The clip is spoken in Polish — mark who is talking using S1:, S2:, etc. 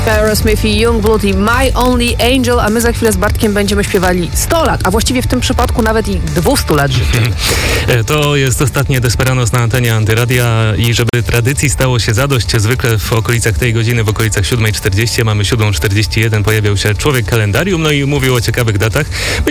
S1: Aerosmith i Youngblood i My Only Angel, a my za chwilę z Bartkiem będziemy śpiewali 100 lat, a właściwie w tym przypadku nawet i 200 lat życia.
S2: To jest ostatnie Desperados na antenie Antyradia i żeby tradycji stało się zadość, zwykle w okolicach tej godziny, w okolicach 7:40, mamy 7:41, pojawiał się człowiek kalendarium, no i mówił o ciekawych datach.